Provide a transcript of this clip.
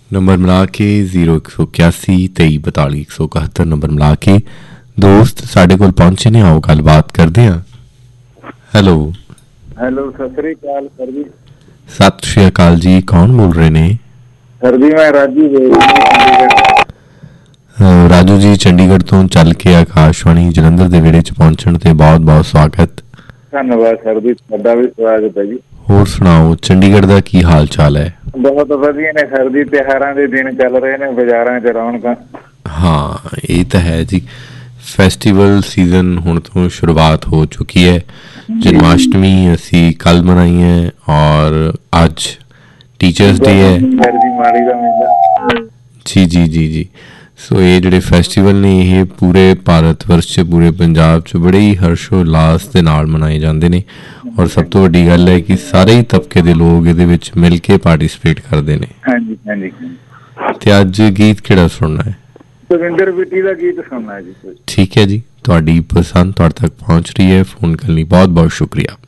Number मिला के 0181 23 42 171 number मिला के दोस्त साढ़े कोल पहुंचे ने। आओ गलबात करते हैं। हेलो हेलो सत श्री अकाल सर जी। सत श्री अकाल जी, कौन बोल रहे ने? सर जी मैं राजू बोल रहा। राजू जी चंडीगढ़ तो चल के आकाशवाणी जलंधर दे विहड़े च पहुंचण ते बहुत बहुत स्वागत। धन्यवाद सर जी, तुहाडा भी स्वागत है जी। होर सुनाओ, चंडीगढ़ दा की हाल चाल है? बहुत वधिया ने सर जी, त्योहारां दे दिन चल रहे ने, बाजारां च रौनकां। हाँ ये तो है जी, फैसटीवल सीजन हुण तो शुरुआत हो चुकी है। जन्माष्टमी असी कल मनाई है और अज टीचर्स डे है। सर जी माड़ी दा मेला। जी जी जी जी। सो ये ਜਿਹੜੇ ਫੈਸਟੀਵਲ ਨੇ ਇਹ ਪੂਰੇ ਭਾਰਤ ਵਰਸ਼ 'ਚ ਪੂਰੇ ਪੰਜਾਬ 'ਚ ਬੜੇ ਹੀ ਹਰਸ਼ੋ ਉਲਾਸ ਦੇ ਨਾਲ ਮਨਾਏ ਜਾਂਦੇ ਨੇ ਔਰ ਸਭ ਤੋਂ ਵੱਡੀ ਗੱਲ ਹੈ ਕਿ ਸਾਰੇ ਹੀ ਤਬਕੇ ਦੇ ਲੋਕ ਇਹਦੇ ਵਿੱਚ ਮਿਲ ਕੇ ਪਾਰਟਿਸਿਪੇਟ ਕਰਦੇ ਨੇ। ਹਾਂਜੀ ਹਾਂਜੀ। ਤੇ ਅੱਜ ਗੀਤ ਕਿਹੜਾ ਸੁਣਨਾ ਹੈ? ਸੁਰਿੰਦਰ ਬਿੱਟੀ ਦਾ ਗੀਤ ਸੁਣਨਾ ਜੀ। ਠੀਕ ਹੈ ਜੀ, ਤੁਹਾਡੀ ਪਸੰਦ ਤੁਹਾਡੇ ਤੱਕ ਪਹੁੰਚ ਰਹੀ ਹੈ। ਫੋਨ ਕਰਨ ਲਈ ਬਹੁਤ ਬਹੁਤ ਸ਼ੁਕਰੀਆ।